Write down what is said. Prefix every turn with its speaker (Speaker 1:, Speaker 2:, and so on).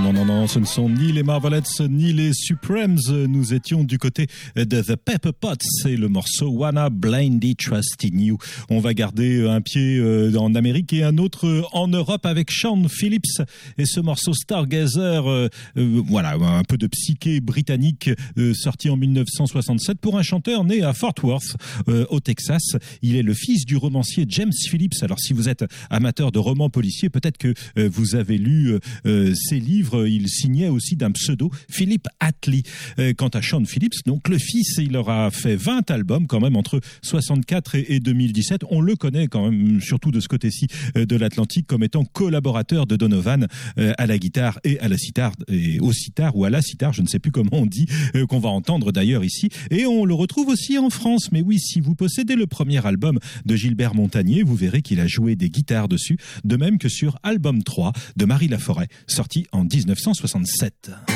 Speaker 1: Non, ce ne sont ni les Marvelettes ni les Supremes. Nous étions du côté de The Pepper Pots et le morceau Wanna Blindly Trust in You. On va garder un pied en Amérique et un autre en Europe avec Sean Phillips et ce morceau Stargazer. Voilà, un peu de psyché britannique sorti en 1967 pour un chanteur né à Fort Worth au Texas. Il est le fils du romancier James Phillips. Alors si vous êtes amateur de romans policiers, peut-être que vous avez lu ses livres. Il signait aussi d'un pseudo, Philip Attlee. Quant à Sean Phillips, donc le fils, il aura fait 20 albums quand même entre 64 et 2017. On le connaît quand même, surtout de ce côté-ci de l'Atlantique, comme étant collaborateur de Donovan à la guitare et à la sitar, et au sitar ou à la sitar, je ne sais plus comment on dit, qu'on va entendre d'ailleurs ici. Et on le retrouve aussi en France. Mais oui, si vous possédez le premier album de Gilbert Montagné, vous verrez qu'il a joué des guitares dessus, de même que sur album 3 de Marie Laforêt, sorti en 1967.